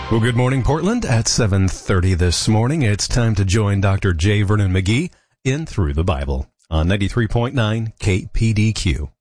Well, good morning, Portland. At 7:30 this morning, it's time to join Dr. J. Vernon McGee in Through the Bible on 93.9 KPDQ.